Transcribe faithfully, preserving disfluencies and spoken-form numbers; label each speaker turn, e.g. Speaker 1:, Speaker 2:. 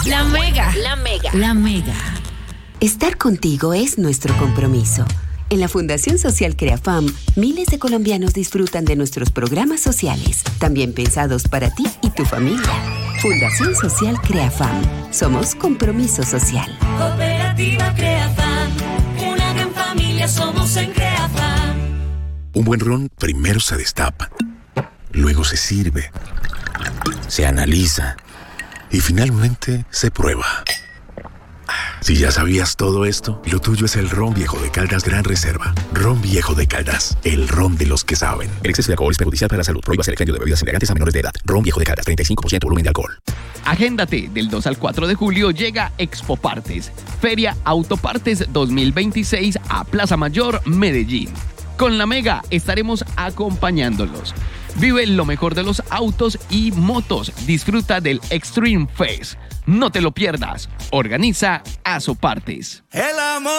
Speaker 1: La Mega. La Mega. La Mega.
Speaker 2: Estar contigo es nuestro compromiso. En la Fundación Social CreaFam, miles de colombianos disfrutan de nuestros programas sociales, también pensados para ti y tu familia. Fundación Social CreaFam. Somos compromiso social.
Speaker 3: Cooperativa CreaFam. Una gran familia somos en CreaFam.
Speaker 4: Un buen ron primero se destapa, luego se sirve, se analiza y finalmente se prueba. Si ya sabías todo esto, lo tuyo es el Ron Viejo de Caldas Gran Reserva. Ron Viejo de Caldas, el ron de los que saben. El exceso de alcohol es perjudicial para la salud. Prohíbas el expendio de bebidas embriagantes a menores de edad. Ron Viejo de Caldas, treinta y cinco por ciento volumen de alcohol.
Speaker 5: Agéndate, del dos al cuatro de julio llega Expo Partes, Feria Autopartes dos mil veintiséis a Plaza Mayor, Medellín. Con La Mega estaremos acompañándolos. Vive lo mejor de los autos y motos. Disfruta del Extreme Fest. No te lo pierdas. Organiza Asopartes.
Speaker 6: El amor